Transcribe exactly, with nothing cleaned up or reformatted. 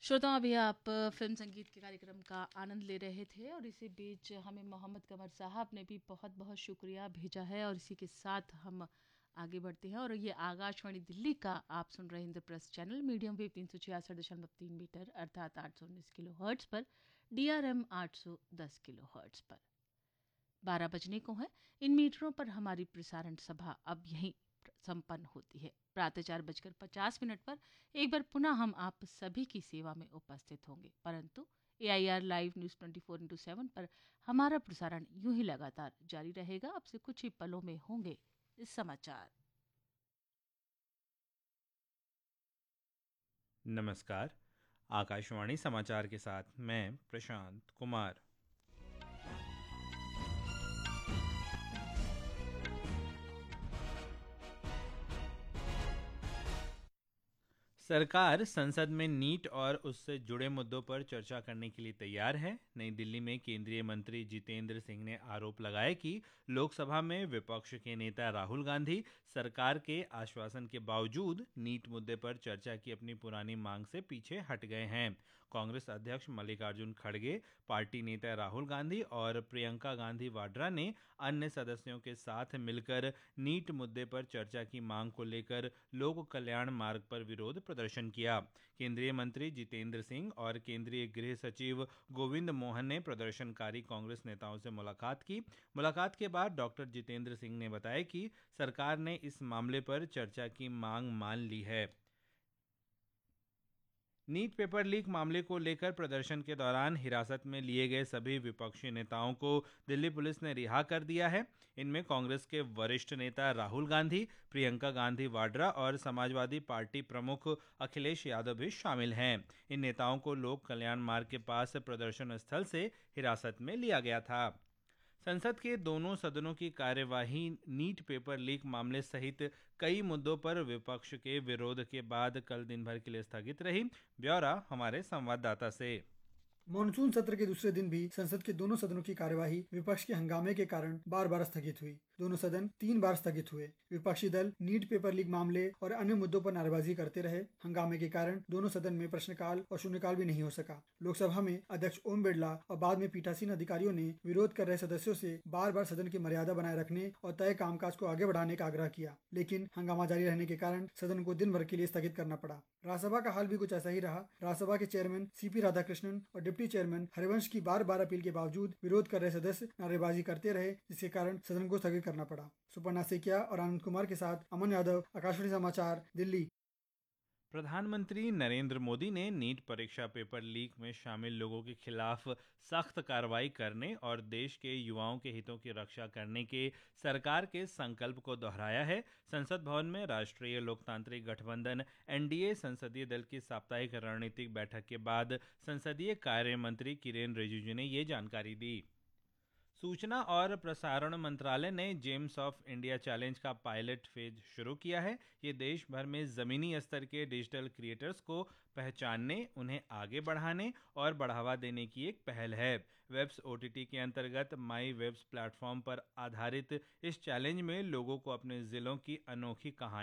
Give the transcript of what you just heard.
श्रोताओं, अभी आप फिल्म संगीत के कार्यक्रम का आनंद ले रहे थे और इसी बीच हमें मोहम्मद कमर साहब ने भी बहुत बहुत शुक्रिया भेजा है और इसी के साथ हम आगे बढ़ते हैं। और ये आकाशवाणी दिल्ली का आप सुन रहे हैं इंद्रप्रस्थ चैनल मीडियम वेव तीन सौ छियासठ दशमलव तीन मीटर अर्थात आठ सौ उन्नीस किलो हर्ट्स पर, डी आर एम आठ सौ दस किलो हर्ट्स पर। बारह बजने को है। इन मीटरों पर हमारी प्रसारण सभा अब यहीं संपन्न होती है। प्रातः चार बजकर पचास मिनट पर एक बार पुनः हम आप सभी की सेवा में उपस्थित होंगे, परंतु ए I R live news twenty four into seven पर हमारा प्रसारण यूं ही लगातार जारी रहेगा। अब से कुछ ही पलों में होंगे इस समाचार। नमस्कार। आकाशवाणी समाचार के साथ मैं प्रशांत कुमार। सरकार संसद में नीट और उससे जुड़े मुद्दों पर चर्चा करने के लिए तैयार है। नई दिल्ली में केंद्रीय मंत्री जितेंद्र सिंह ने आरोप लगाया कि लोकसभा में विपक्ष के नेता राहुल गांधी सरकार के आश्वासन के बावजूद नीट मुद्दे पर चर्चा की अपनी पुरानी मांग से पीछे हट गए हैं। कांग्रेस अध्यक्ष मल्लिकार्जुन खड़गे, पार्टी नेता राहुल गांधी और प्रियंका गांधी वाड्रा ने अन्य सदस्यों के साथ मिलकर नीट मुद्दे पर चर्चा की मांग को लेकर लोक कल्याण मार्ग पर विरोध प्रदर्शन किया। केंद्रीय मंत्री जितेंद्र सिंह और केंद्रीय गृह सचिव गोविंद मोहन ने प्रदर्शनकारी कांग्रेस नेताओं से मुलाकात की। मुलाकात के बाद डॉक्टर जितेंद्र सिंह ने बताया कि सरकार ने इस मामले पर चर्चा की मांग मान ली है। नीट पेपर लीक मामले को लेकर प्रदर्शन के दौरान हिरासत में लिए गए सभी विपक्षी नेताओं को दिल्ली पुलिस ने रिहा कर दिया है। इनमें कांग्रेस के वरिष्ठ नेता राहुल गांधी, प्रियंका गांधी वाड्रा और समाजवादी पार्टी प्रमुख अखिलेश यादव भी शामिल हैं। इन नेताओं को लोक कल्याण मार्ग के पास प्रदर्शन स्थल से हिरासत में लिया गया था। संसद के दोनों सदनों की कार्यवाही नीट पेपर लीक मामले सहित कई मुद्दों पर विपक्ष के विरोध के बाद कल दिन भर के लिए स्थगित रही। ब्यौरा हमारे संवाददाता से। मानसून सत्र के दूसरे दिन भी संसद के दोनों सदनों की कार्यवाही विपक्ष के हंगामे के कारण बार बार स्थगित हुई। दोनों सदन तीन बार स्थगित हुए। विपक्षी दल नीट पेपर लीक मामले और अन्य मुद्दों पर नारेबाजी करते रहे। हंगामे के कारण दोनों सदन में प्रश्नकाल और शून्यकाल भी नहीं हो सका। लोकसभा में अध्यक्ष ओम बिरला और बाद में पीठासीन अधिकारियों ने विरोध कर रहे सदस्यों से बार बार सदन की मर्यादा बनाए रखने और तय कामकाज को आगे बढ़ाने का आग्रह किया, लेकिन हंगामा जारी रहने के कारण सदन को दिन भर के लिए स्थगित करना पड़ा। राज्यसभा का हाल भी कुछ ऐसा ही रहा। राज्यसभा के चेयरमैन सीपी राधाकृष्णन और डिप्टी चेयरमैन हरिवंश की बार बार अपील के बावजूद विरोध कर रहे सदस्य नारेबाजी करते रहे, जिसके कारण सदन को स्थगित करना पड़ा। सुपर्णा सेकिया और आनंद कुमार के साथ अमन यादव, आकाशवाणी समाचार, दिल्ली। प्रधानमंत्री नरेंद्र मोदी ने नीट परीक्षा पेपर लीक में शामिल लोगों के खिलाफ सख्त कार्रवाई करने और देश के युवाओं के हितों की रक्षा करने के सरकार के संकल्प को दोहराया है। संसद भवन में राष्ट्रीय लोकतांत्रिक गठबंधन एन डी ए संसदीय दल की साप्ताहिक रणनीतिक बैठक के बाद संसदीय कार्य मंत्री किरेन रिजिजू ने ये जानकारी दी। सूचना और प्रसारण मंत्रालय ने जेम्स ऑफ इंडिया चैलेंज का पायलट फेज शुरू किया है। ये देश भर में ज़मीनी स्तर के डिजिटल क्रिएटर्स को पहचानने, उन्हें आगे बढ़ाने और बढ़ावा देने की एक पहल है। वेब्स ओ टी टी के अंतर्गत माई वेब्स प्लेटफॉर्म पर आधारित इस चैलेंज में लोगों को अपने ज़िलों की अनोखी कहानी